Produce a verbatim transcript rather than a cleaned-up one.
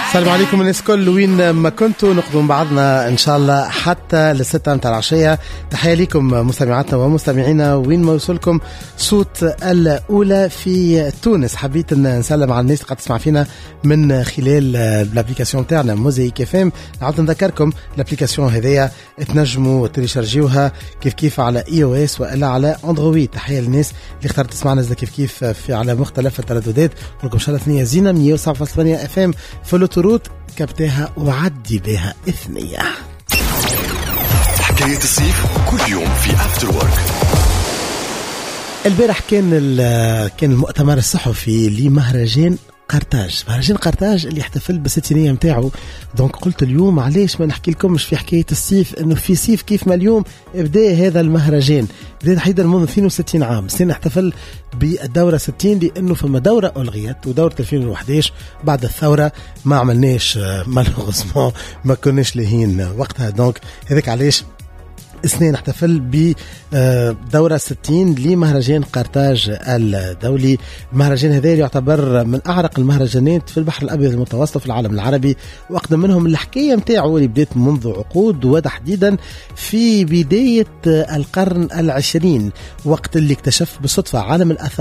السلام عليكم الناس كل وين ما كنتوا، نقدم بعضنا ان شاء الله حتى للستة متاع العشية. تحية لكم مستمعاتنا ومستمعينا وين ما وصلكم صوت الأولى في تونس. حبيت ان نسلم على الناس اللي قاعد تسمع فينا من خلال الابليكاسيون تاعنا موزايك اف ام. نعاود نذكركم الابليكاسيون هذيا تنجموا تريشارجيوها كيف كيف على اي او اس والا على اندرويد. تحية للناس اللي اختارت تسمعنا زي كيف كيف في على مختلف الترددات. نقولكم ان شاء الله ثنية زينة مية وسبعة فاصلة ثمانية اف ام في الوتروت كبتها وعدي بها اثنية. حكاية الصيف كل يوم في افتر وورك. البارح كان كان المؤتمر الصحفي لمهرجان قرطاج، مهرجان قرطاج اللي يحتفل بالستينية متاعه. دونك قلت اليوم علاش ما نحكي لكمش في حكاية الصيف، انه في صيف كيف ما اليوم ابدا هذا المهرجان بدأ تحديدا منذ اثنين وستين عام. سنة نحتفل بالدورة ستين لانه فما دورة الغيت، ودورة ألفين وأحد عشر بعد الثورة ما عملناش مالوغوزمون ما كناش لهين وقتها. دونك هذاك علاش اثنين نحتفل بدورة ستين لمهرجان قرطاج الدولي. المهرجان هذا يعتبر من أعرق المهرجانات في البحر الأبيض المتوسط في العالم العربي، وأقدم منهم الحكاية متاعه اللي بدأت منذ عقود وتحديدا في بداية القرن العشرين، وقت اللي اكتشف بالصدفة عالم الأثار